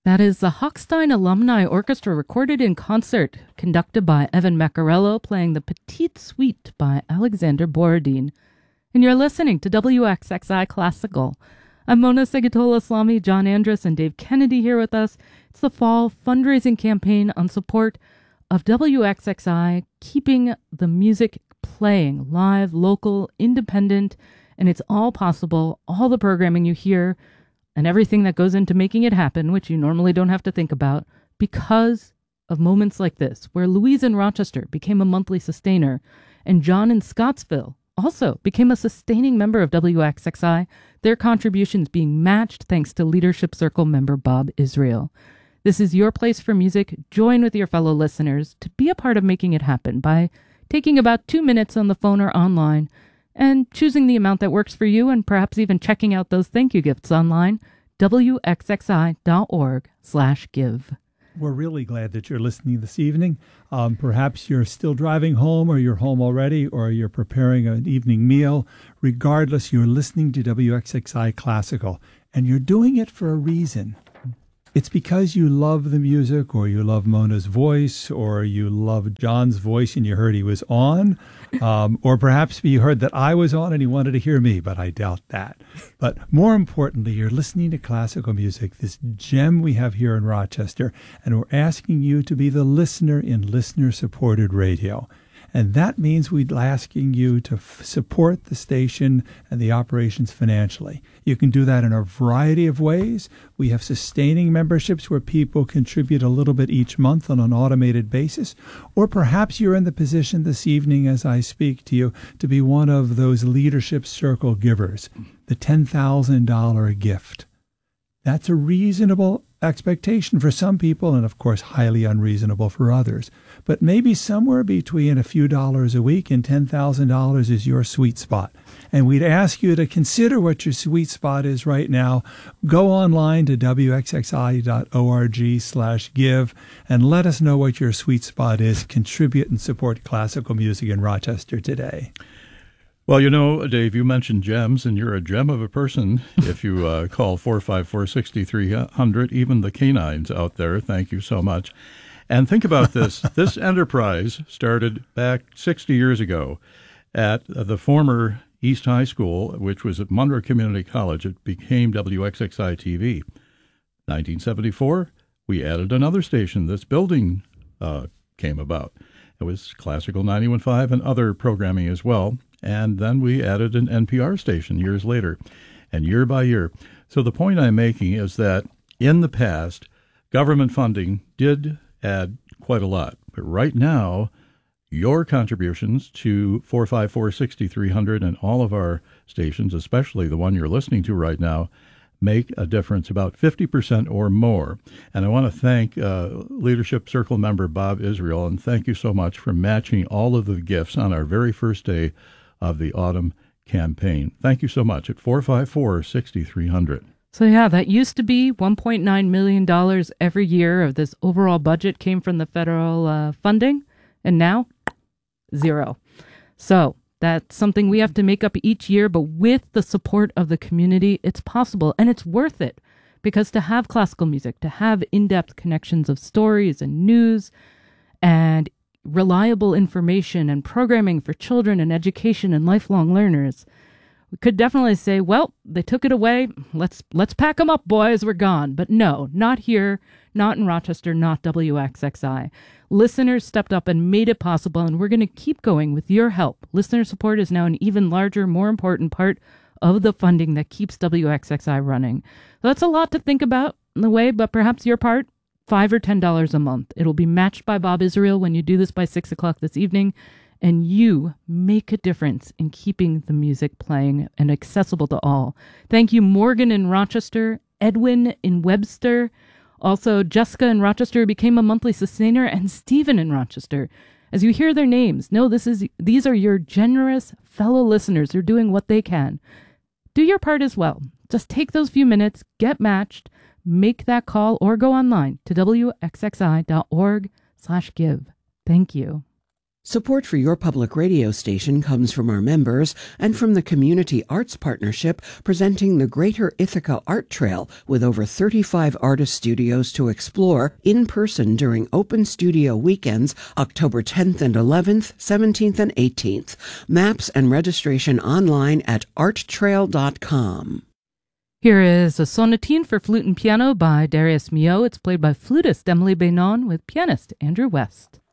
That is the Hochstein Alumni Orchestra recorded in concert, conducted by Evan Maccarello, playing the Petite Suite by Alexander Borodin. And you're listening to WXXI Classical. I'm Mona Sigatola-Islami, John Andrus, and Dave Kennedy here with us. It's the fall fundraising campaign on support of WXXI, keeping the music playing, live, local, independent, and it's all possible. All the programming you hear and everything that goes into making it happen, which you normally don't have to think about, because of moments like this, where Louise in Rochester became a monthly sustainer, and John in Scottsville also became a sustaining member of WXXI, their contributions being matched thanks to Leadership Circle member Bob Israel. This is your place for music. Join with your fellow listeners to be a part of making it happen by taking about 2 minutes on the phone or online and choosing the amount that works for you, and perhaps even checking out those thank you gifts online, wxxi.org/give. We're really glad that you're listening this evening. Perhaps you're still driving home, or you're home already, or you're preparing an evening meal. Regardless, you're listening to WXXI Classical, and you're doing it for a reason. It's because you love the music, or you love Mona's voice, or you love John's voice and you heard he was on, or perhaps you heard that I was on and he wanted to hear me, but I doubt that. But more importantly, you're listening to classical music, this gem we have here in Rochester, and we're asking you to be the listener in listener-supported radio. And that means we're asking you to support the station and the operations financially. You can do that in a variety of ways. We have sustaining memberships where people contribute a little bit each month on an automated basis. Or perhaps you're in the position this evening as I speak to you to be one of those Leadership Circle givers, the $10,000 gift. That's a reasonable expectation for some people, and of course highly unreasonable for others. But maybe somewhere between a few dollars a week and $10,000 is your sweet spot. And we'd ask you to consider what your sweet spot is right now. Go online to wxxi.org/give and let us know what your sweet spot is. Contribute and support classical music in Rochester today. Well, you know, Dave, you mentioned gems, and you're a gem of a person if you call 454-6300, even the canines out there. Thank you so much. And think about this. This enterprise started back 60 years ago at the former East High School, which was at Monroe Community College. It became WXXI-TV. 1974, we added another station. This building came about. It was Classical 91.5 and other programming as well. And then we added an NPR station years later, and year by year. So the point I'm making is that in the past, government funding did add quite a lot. But right now, your contributions to 454-6300 and all of our stations, especially the one you're listening to right now, make a difference, about 50% or more. And I want to thank Leadership Circle member Bob Israel, and thank you so much for matching all of the gifts on our very first day of the autumn campaign. Thank you so much at 454-6300. So yeah, that used to be $1.9 million every year of this overall budget came from the federal funding, and now zero. So that's something we have to make up each year, but with the support of the community, it's possible, and it's worth it, because to have classical music, to have in-depth connections of stories and news and reliable information and programming for children and education and lifelong learners, we could definitely say, well, they took it away. Let's pack them up, boys. We're gone. But no, not here, not in Rochester, not WXXI. Listeners stepped up and made it possible, and we're going to keep going with your help. Listener support is now an even larger, more important part of the funding that keeps WXXI running. So that's a lot to think about in the way, but perhaps your part, $5 or $10 a month. It'll be matched by Bob Israel when you do this by 6 o'clock this evening, and you make a difference in keeping the music playing and accessible to all. Thank you, Morgan in Rochester, Edwin in Webster, also Jessica in Rochester, who became a monthly sustainer, and Stephen in Rochester. As you hear their names, know these are your generous fellow listeners who are doing what they can. Do your part as well. Just take those few minutes, get matched, make that call, or go online to wxxi.org/give. Thank you. Support for your public radio station comes from our members and from the Community Arts Partnership presenting the Greater Ithaca Art Trail with over 35 artist studios to explore in person during Open Studio Weekends, October 10th and 11th, 17th and 18th. Maps and registration online at arttrail.com. Here is a sonatine for flute and piano by Darius Milhaud. It's played by flutist Emily Beynon with pianist Andrew West.